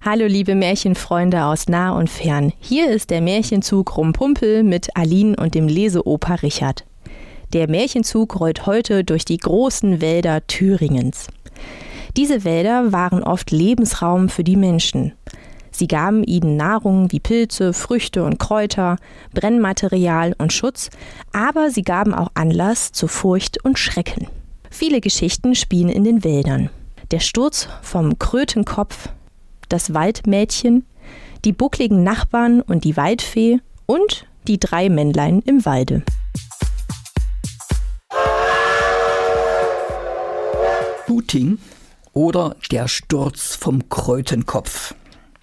Hallo liebe Märchenfreunde aus nah und fern. Hier ist der Märchenzug Rumpumpel mit Aline und dem Leseoper Richard. Der Märchenzug rollt heute durch die großen Wälder Thüringens. Diese Wälder waren oft Lebensraum für die Menschen. Sie gaben ihnen Nahrung wie Pilze, Früchte und Kräuter, Brennmaterial und Schutz, aber sie gaben auch Anlass zu Furcht und Schrecken. Viele Geschichten spielen in den Wäldern. Der Sturz vom Krötenkopf, das Waldmädchen, die buckligen Nachbarn und die Waldfee und die 3 Männlein im Walde. Shooting oder der Sturz vom Krötenkopf.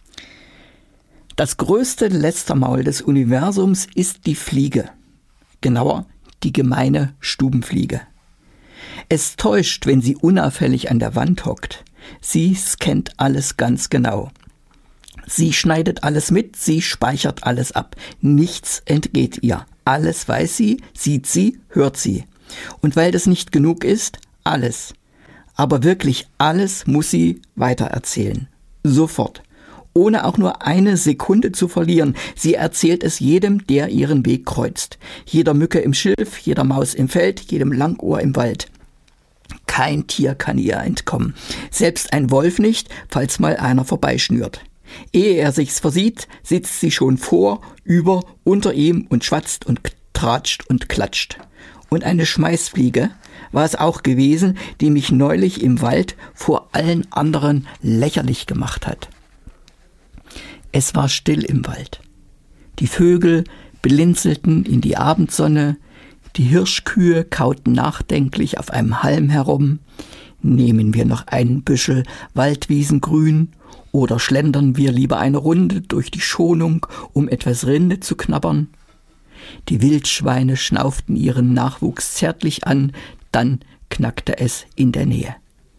Das größte Lästermaul des Universums ist die Fliege, genauer die gemeine Stubenfliege. Es täuscht, wenn sie unauffällig an der Wand hockt. Sie scannt alles ganz genau. Sie schneidet alles mit, sie speichert alles ab. Nichts entgeht ihr. Alles weiß sie, sieht sie, hört sie. Und weil das nicht genug ist, alles. Aber wirklich alles muss sie weitererzählen. Sofort. Ohne auch nur eine Sekunde zu verlieren. Sie erzählt es jedem, der ihren Weg kreuzt. Jeder Mücke im Schilf, jeder Maus im Feld, jedem Langohr im Wald. Kein Tier kann ihr entkommen. Selbst ein Wolf nicht, falls mal einer vorbeischnürt. Ehe er sich's versieht, sitzt sie schon vor, über, unter ihm und schwatzt und tratscht und klatscht. Und eine Schmeißfliege war es auch gewesen, die mich neulich im Wald vor allen anderen lächerlich gemacht hat. Es war still im Wald. Die Vögel blinzelten in die Abendsonne, die Hirschkühe kauten nachdenklich auf einem Halm herum. Nehmen wir noch ein Büschel Waldwiesengrün oder schlendern wir lieber eine Runde durch die Schonung, um etwas Rinde zu knabbern? Die Wildschweine schnauften ihren Nachwuchs zärtlich an, dann knackte es in der Nähe.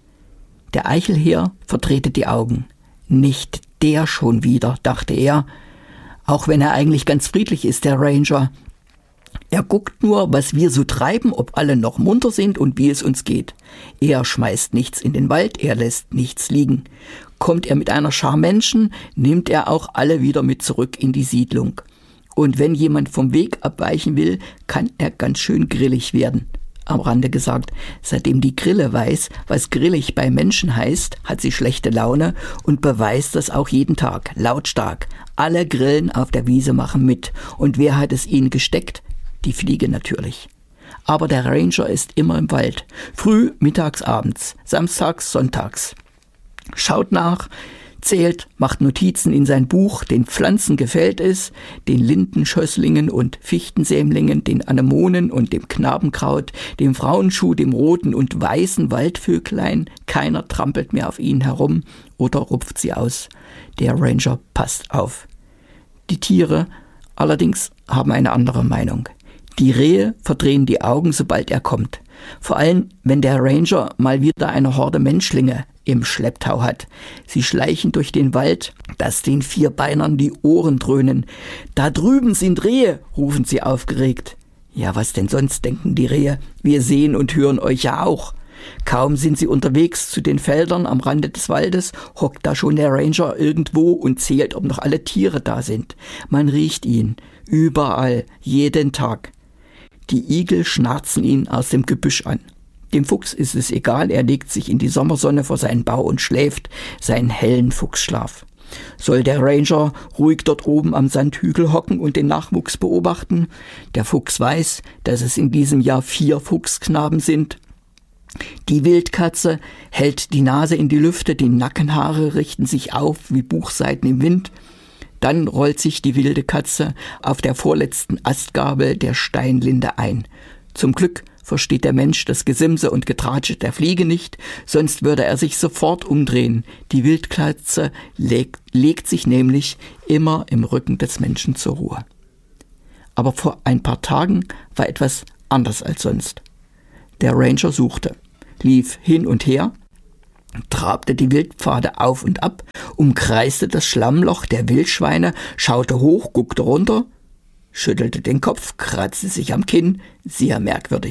Der Eichelherr verdrehte die Augen. Nicht der schon wieder, dachte er, auch wenn er eigentlich ganz friedlich ist, der Ranger. Er guckt nur, was wir so treiben, ob alle noch munter sind und wie es uns geht. Er schmeißt nichts in den Wald, er lässt nichts liegen. Kommt er mit einer Schar Menschen, nimmt er auch alle wieder mit zurück in die Siedlung. Und wenn jemand vom Weg abweichen will, kann er ganz schön grillig werden. Am Rande gesagt, seitdem die Grille weiß, was grillig bei Menschen heißt, hat sie schlechte Laune und beweist das auch jeden Tag, lautstark. Alle Grillen auf der Wiese machen mit. Und wer hat es ihnen gesteckt? Die Fliege natürlich. Aber der Ranger ist immer im Wald. Früh, mittags, abends, samstags, sonntags. Schaut nach, zählt, macht Notizen in sein Buch, den Pflanzen gefällt es, den Lindenschösslingen und Fichtensämlingen, den Anemonen und dem Knabenkraut, dem Frauenschuh, dem roten und weißen Waldvöglein. Keiner trampelt mehr auf ihnen herum oder rupft sie aus. Der Ranger passt auf. Die Tiere allerdings haben eine andere Meinung. Die Rehe verdrehen die Augen, sobald er kommt. Vor allem, wenn der Ranger mal wieder eine Horde Menschlinge im Schlepptau hat. Sie schleichen durch den Wald, dass den Vierbeinern die Ohren dröhnen. Da drüben sind Rehe, rufen sie aufgeregt. Ja, was denn sonst, denken die Rehe. Wir sehen und hören euch ja auch. Kaum sind sie unterwegs zu den Feldern am Rande des Waldes, hockt da schon der Ranger irgendwo und zählt, ob noch alle Tiere da sind. Man riecht ihn. Überall, jeden Tag. Die Igel schnarzen ihn aus dem Gebüsch an. Dem Fuchs ist es egal, er legt sich in die Sommersonne vor seinen Bau und schläft seinen hellen Fuchsschlaf. Soll der Ranger ruhig dort oben am Sandhügel hocken und den Nachwuchs beobachten? Der Fuchs weiß, dass es in diesem Jahr 4 Fuchsknaben sind. Die Wildkatze hält die Nase in die Lüfte, die Nackenhaare richten sich auf wie Buchseiten im Wind. Dann rollt sich die wilde Katze auf der vorletzten Astgabel der Steinlinde ein. Zum Glück versteht der Mensch das Gesimse und Getratsche der Fliege nicht, sonst würde er sich sofort umdrehen. Die Wildkatze legt sich nämlich immer im Rücken des Menschen zur Ruhe. Aber vor ein paar Tagen war etwas anders als sonst. Der Ranger suchte, lief hin und her, trabte die Wildpfade auf und ab, umkreiste das Schlammloch der Wildschweine, schaute hoch, guckte runter, schüttelte den Kopf, kratzte sich am Kinn, sehr merkwürdig.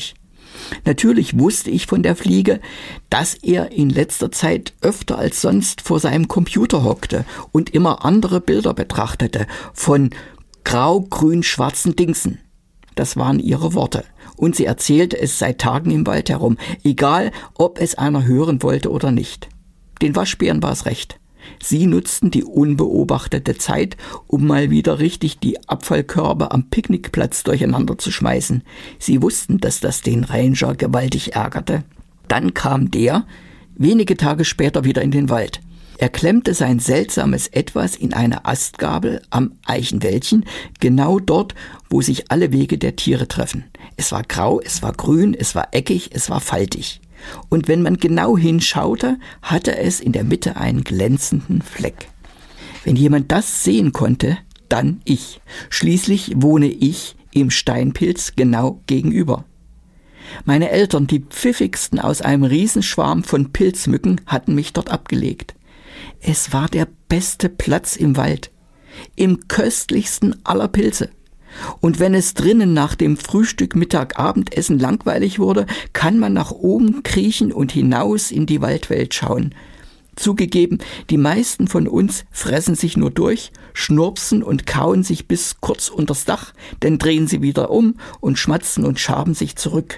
Natürlich wusste ich von der Fliege, dass er in letzter Zeit öfter als sonst vor seinem Computer hockte und immer andere Bilder betrachtete von grau-grün-schwarzen Dingsen. Das waren ihre Worte. Und sie erzählte es seit Tagen im Wald herum, egal ob es einer hören wollte oder nicht. Den Waschbären war es recht. Sie nutzten die unbeobachtete Zeit, um mal wieder richtig die Abfallkörbe am Picknickplatz durcheinander zu schmeißen. Sie wussten, dass das den Ranger gewaltig ärgerte. Dann kam der wenige Tage später wieder in den Wald. Er klemmte sein seltsames Etwas in eine Astgabel am Eichenwäldchen, genau dort, wo sich alle Wege der Tiere treffen. Es war grau, es war grün, es war eckig, es war faltig. Und wenn man genau hinschaute, hatte es in der Mitte einen glänzenden Fleck. Wenn jemand das sehen konnte, dann ich. Schließlich wohne ich im Steinpilz genau gegenüber. Meine Eltern, die pfiffigsten aus einem Riesenschwarm von Pilzmücken, hatten mich dort abgelegt. Es war der beste Platz im Wald, im köstlichsten aller Pilze. Und wenn es drinnen nach dem Frühstück, Mittag, Abendessen langweilig wurde, kann man nach oben kriechen und hinaus in die Waldwelt schauen. Zugegeben, die meisten von uns fressen sich nur durch, schnurpsen und kauen sich bis kurz unters Dach, dann drehen sie wieder um und schmatzen und schaben sich zurück.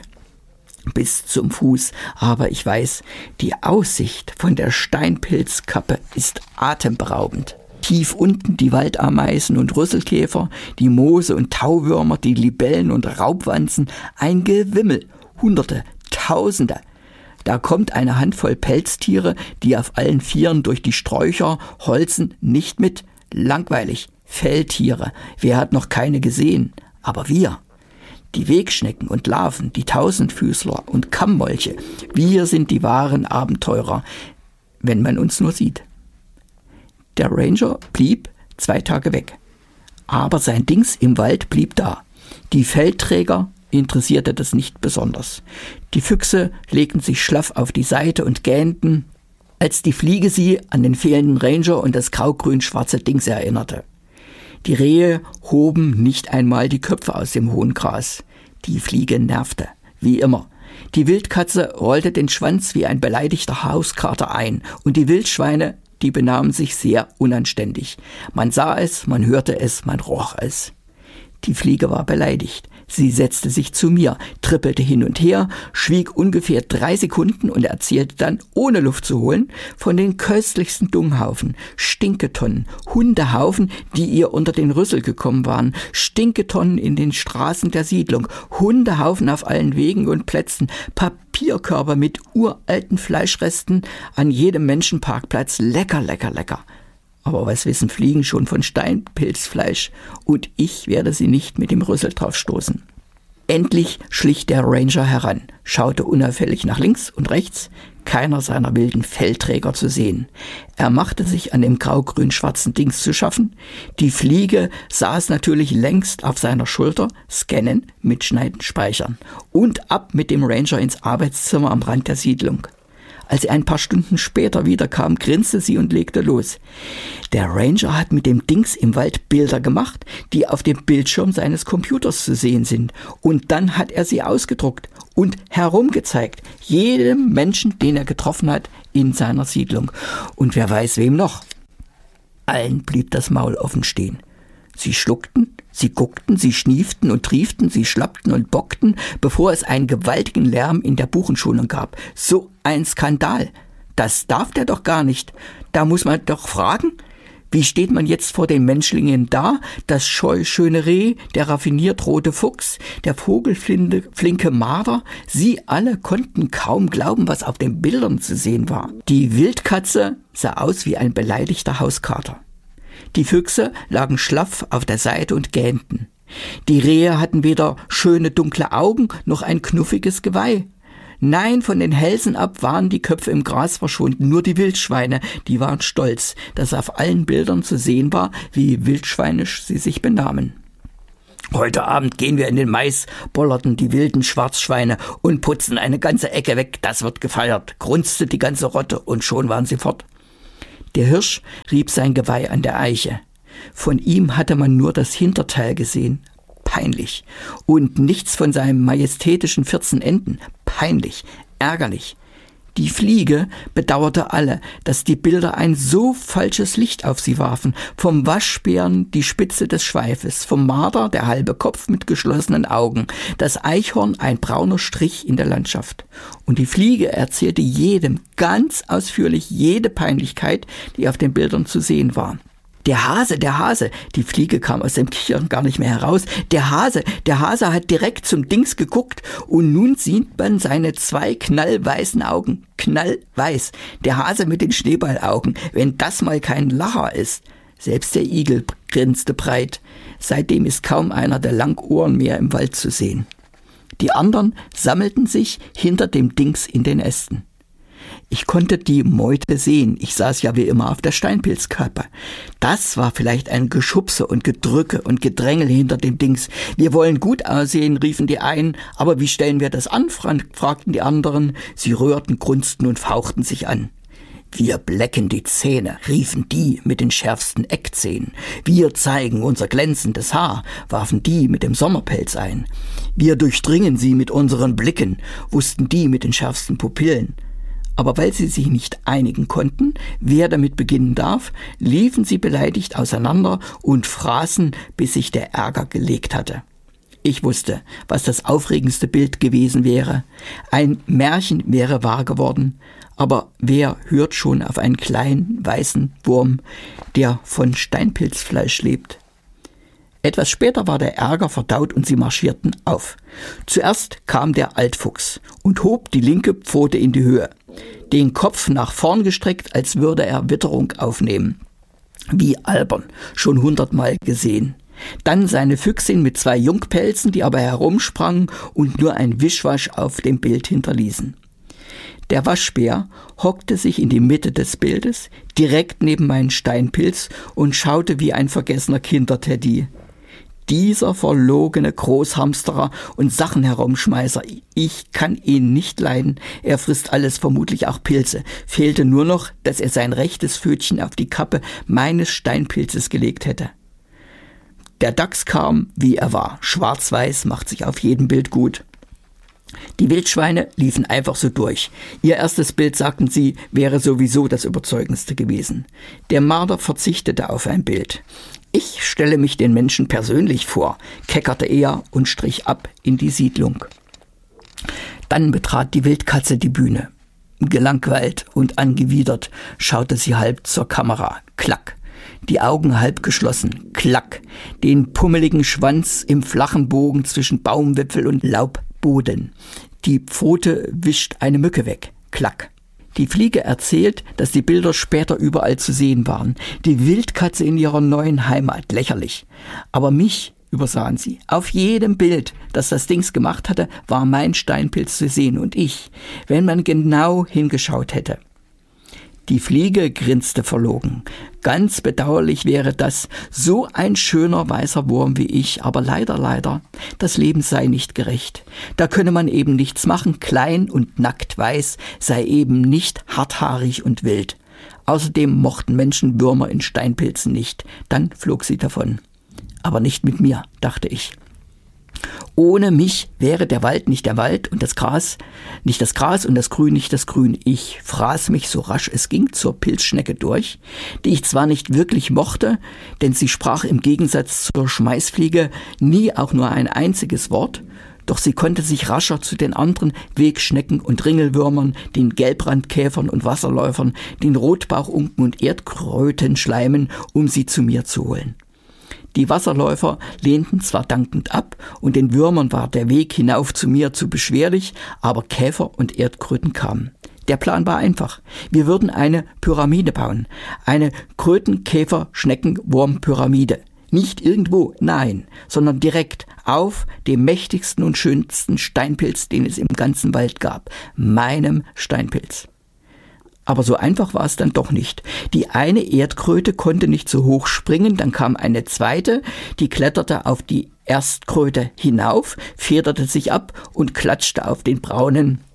Bis zum Fuß, aber ich weiß, die Aussicht von der Steinpilzkappe ist atemberaubend. Tief unten die Waldameisen und Rüsselkäfer, die Moose und Tauwürmer, die Libellen und Raubwanzen, ein Gewimmel, Hunderte, Tausende. Da kommt eine Handvoll Pelztiere, die auf allen Vieren durch die Sträucher holzen, nicht mit. Langweilig, Felltiere, wer hat noch keine gesehen? Aber wir, die Wegschnecken und Larven, die Tausendfüßler und Kammmolche, wir sind die wahren Abenteurer, wenn man uns nur sieht. Der Ranger blieb 2 Tage weg. Aber sein Dings im Wald blieb da. Die Feldträger interessierte das nicht besonders. Die Füchse legten sich schlaff auf die Seite und gähnten, als die Fliege sie an den fehlenden Ranger und das grau-grün-schwarze Dings erinnerte. Die Rehe hoben nicht einmal die Köpfe aus dem hohen Gras. Die Fliege nervte, wie immer. Die Wildkatze rollte den Schwanz wie ein beleidigter Hauskater ein und die Wildschweine, die benahmen sich sehr unanständig. Man sah es, man hörte es, man roch es. Die Fliege war beleidigt. Sie setzte sich zu mir, trippelte hin und her, schwieg ungefähr 3 Sekunden und erzählte dann, ohne Luft zu holen, von den köstlichsten Dunghaufen, Stinketonnen, Hundehaufen, die ihr unter den Rüssel gekommen waren, Stinketonnen in den Straßen der Siedlung, Hundehaufen auf allen Wegen und Plätzen, Papierkörbe mit uralten Fleischresten an jedem Menschenparkplatz, lecker, lecker, lecker. Aber was wissen Fliegen schon von Steinpilzfleisch? Und ich werde sie nicht mit dem Rüssel drauf stoßen. Endlich schlich der Ranger heran, schaute unauffällig nach links und rechts, keiner seiner wilden Fellträger zu sehen. Er machte sich an dem grau-grün-schwarzen Dings zu schaffen. Die Fliege saß natürlich längst auf seiner Schulter, scannen, mitschneiden, speichern. Und ab mit dem Ranger ins Arbeitszimmer am Rand der Siedlung. Als sie ein paar Stunden später wiederkam, grinste sie und legte los. Der Ranger hat mit dem Dings im Wald Bilder gemacht, die auf dem Bildschirm seines Computers zu sehen sind. Und dann hat er sie ausgedruckt und herumgezeigt. Jedem Menschen, den er getroffen hat in seiner Siedlung. Und wer weiß wem noch. Allen blieb das Maul offen stehen. Sie schluckten, sie guckten, sie schnieften und trieften, sie schlappten und bockten, bevor es einen gewaltigen Lärm in der Buchenschulung gab. So ein Skandal. Das darf der doch gar nicht. Da muss man doch fragen, wie steht man jetzt vor den Menschlingen da? Das scheu schöne Reh, der raffiniert rote Fuchs, der vogelflinke Marder. Sie alle konnten kaum glauben, was auf den Bildern zu sehen war. Die Wildkatze sah aus wie ein beleidigter Hauskater. Die Füchse lagen schlaff auf der Seite und gähnten. Die Rehe hatten weder schöne dunkle Augen noch ein knuffiges Geweih. Nein, von den Hälsen ab waren die Köpfe im Gras verschwunden. Nur die Wildschweine, die waren stolz, dass auf allen Bildern zu sehen war, wie wildschweinisch sie sich benahmen. Heute Abend gehen wir in den Mais, bollerten die wilden Schwarzschweine und putzen eine ganze Ecke weg. Das wird gefeiert, grunzte die ganze Rotte und schon waren sie fort. Der Hirsch rieb sein Geweih an der Eiche. Von ihm hatte man nur das Hinterteil gesehen. peinlich. Und nichts von seinen majestätischen 14 Enden, peinlich, ärgerlich. Die Fliege bedauerte alle, dass die Bilder ein so falsches Licht auf sie warfen. Vom Waschbären die Spitze des Schweifes, vom Marder der halbe Kopf mit geschlossenen Augen, das Eichhorn ein brauner Strich in der Landschaft. Und die Fliege erzählte jedem ganz ausführlich jede Peinlichkeit, die auf den Bildern zu sehen war. Der Hase, die Fliege kam aus dem Kichern gar nicht mehr heraus. Der Hase hat direkt zum Dings geguckt und nun sieht man seine 2 knallweißen Augen. Knallweiß. Der Hase mit den Schneeballaugen, wenn das mal kein Lacher ist. Selbst der Igel grinste breit. Seitdem ist kaum einer der Langohren mehr im Wald zu sehen. Die anderen sammelten sich hinter dem Dings in den Ästen. Ich konnte die Meute sehen. Ich saß ja wie immer auf der Steinpilzkappe. Das war vielleicht ein Geschubse und Gedrücke und Gedrängel hinter dem Dings. Wir wollen gut aussehen, riefen die einen. Aber wie stellen wir das an, fragten die anderen. Sie rührten, grunzten und fauchten sich an. Wir blecken die Zähne, riefen die mit den schärfsten Eckzähnen. Wir zeigen unser glänzendes Haar, warfen die mit dem Sommerpelz ein. Wir durchdringen sie mit unseren Blicken, wussten die mit den schärfsten Pupillen. Aber weil sie sich nicht einigen konnten, wer damit beginnen darf, liefen sie beleidigt auseinander und fraßen, bis sich der Ärger gelegt hatte. Ich wusste, was das aufregendste Bild gewesen wäre. Ein Märchen wäre wahr geworden, aber wer hört schon auf einen kleinen, weißen Wurm, der von Steinpilzfleisch lebt? Etwas später war der Ärger verdaut und sie marschierten auf. Zuerst kam der Altfuchs und hob die linke Pfote in die Höhe, den Kopf nach vorn gestreckt, als würde er Witterung aufnehmen. Wie albern, schon 100-mal gesehen. Dann seine Füchsin mit 2 Jungpelzen, die aber herumsprangen und nur ein Wischwasch auf dem Bild hinterließen. Der Waschbär hockte sich in die Mitte des Bildes, direkt neben meinen Steinpilz und schaute wie ein vergessener Kinderteddy. Dieser verlogene Großhamsterer und Sachenherumschmeißer, ich kann ihn nicht leiden, er frisst alles, vermutlich auch Pilze. Fehlte nur noch, dass er sein rechtes Pfötchen auf die Kappe meines Steinpilzes gelegt hätte. Der Dachs kam, wie er war. Schwarz-Weiß macht sich auf jedem Bild gut. Die Wildschweine liefen einfach so durch. Ihr erstes Bild, sagten sie, wäre sowieso das überzeugendste gewesen. Der Marder verzichtete auf ein Bild. Ich stelle mich den Menschen persönlich vor, keckerte er und strich ab in die Siedlung. Dann betrat die Wildkatze die Bühne. Gelangweilt und angewidert schaute sie halb zur Kamera. Klack. Die Augen halb geschlossen. Klack. Den pummeligen Schwanz im flachen Bogen zwischen Baumwipfel und Laubboden. Die Pfote wischt eine Mücke weg. Klack. Die Fliege erzählt, dass die Bilder später überall zu sehen waren. Die Wildkatze in ihrer neuen Heimat. Lächerlich. Aber mich übersahen sie. Auf jedem Bild, das das Dings gemacht hatte, war mein Steinpilz zu sehen und ich, wenn man genau hingeschaut hätte. Die Fliege grinste verlogen. Ganz bedauerlich wäre das, so ein schöner weißer Wurm wie ich, aber leider, das Leben sei nicht gerecht. Da könne man eben nichts machen, klein und nackt weiß, sei eben nicht harthaarig und wild. Außerdem mochten Menschen Würmer in Steinpilzen nicht. Dann flog sie davon. Aber nicht mit mir, dachte ich. Ohne mich wäre der Wald nicht der Wald und das Gras nicht das Gras und das Grün nicht das Grün. Ich fraß mich so rasch es ging zur Pilzschnecke durch, die ich zwar nicht wirklich mochte, denn sie sprach im Gegensatz zur Schmeißfliege nie auch nur ein einziges Wort, doch sie konnte sich rascher zu den anderen Wegschnecken und Ringelwürmern, den Gelbrandkäfern und Wasserläufern, den Rotbauchunken und Erdkröten schleimen, um sie zu mir zu holen. Die Wasserläufer lehnten zwar dankend ab und den Würmern war der Weg hinauf zu mir zu beschwerlich, aber Käfer und Erdkröten kamen. Der Plan war einfach. Wir würden eine Pyramide bauen. Eine Kröten-Käfer-Schnecken-Wurm-Pyramide. Nicht irgendwo, nein, sondern direkt auf dem mächtigsten und schönsten Steinpilz, den es im ganzen Wald gab. Meinem Steinpilz. Aber so einfach war es dann doch nicht. Die eine Erdkröte konnte nicht so hoch springen, dann kam eine zweite, die kletterte auf die Erstkröte hinauf, federte sich ab und klatschte auf den braunen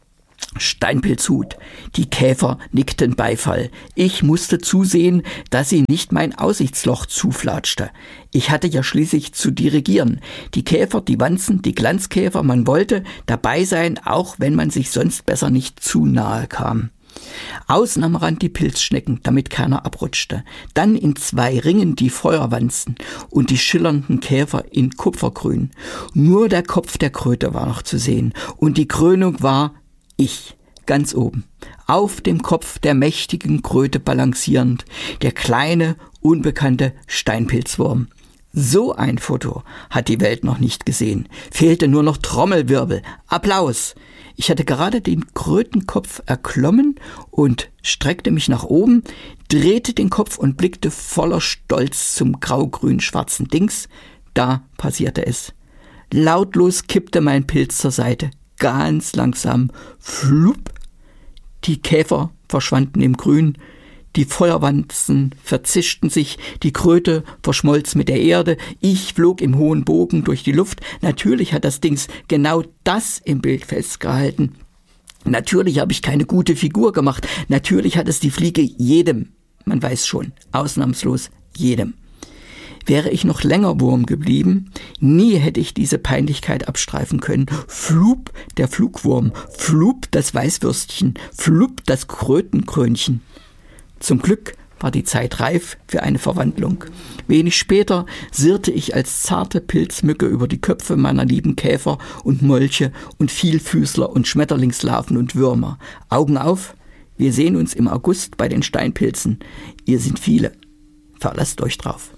Steinpilzhut. Die Käfer nickten Beifall. Ich musste zusehen, dass sie nicht mein Aussichtsloch zuflatschte. Ich hatte ja schließlich zu dirigieren. Die Käfer, die Wanzen, die Glanzkäfer, man wollte dabei sein, auch wenn man sich sonst besser nicht zu nahe kam. Außen am Rand die Pilzschnecken, damit keiner abrutschte. Dann in 2 Ringen die Feuerwanzen und die schillernden Käfer in Kupfergrün. Nur der Kopf der Kröte war noch zu sehen. Und die Krönung war ich, ganz oben, auf dem Kopf der mächtigen Kröte balancierend, der kleine, unbekannte Steinpilzwurm. So ein Foto hat die Welt noch nicht gesehen. Fehlte nur noch Trommelwirbel, Applaus. Ich hatte gerade den Krötenkopf erklommen und streckte mich nach oben, drehte den Kopf und blickte voller Stolz zum grau-grün-schwarzen Dings. Da passierte es. Lautlos kippte mein Pilz zur Seite. Ganz langsam, flupp, die Käfer verschwanden im Grün, die Feuerwanzen verzischten sich, die Kröte verschmolz mit der Erde, ich flog im hohen Bogen durch die Luft. Natürlich hat das Dings genau das im Bild festgehalten. Natürlich habe ich keine gute Figur gemacht, natürlich hat es die Fliege jedem, man weiß schon, ausnahmslos jedem. Wäre ich noch länger Wurm geblieben, nie hätte ich diese Peinlichkeit abstreifen können. Flup, der Flugwurm, flup, das Weißwürstchen, flup, das Krötenkrönchen. Zum Glück war die Zeit reif für eine Verwandlung. Wenig später sirrte ich als zarte Pilzmücke über die Köpfe meiner lieben Käfer und Molche und Vielfüßler und Schmetterlingslarven und Würmer. Augen auf, wir sehen uns im August bei den Steinpilzen. Ihr sind viele. Verlasst euch drauf.